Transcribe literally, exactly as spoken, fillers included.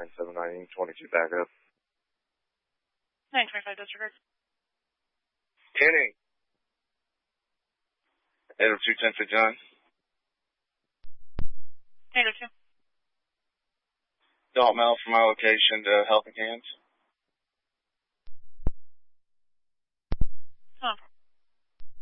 nine seven nine twenty-two backup. nine twenty-five disregard. Kenny. eight oh two ten fifty-nine. eight oh two. Don't mail from my location to Helping Hands. No problem.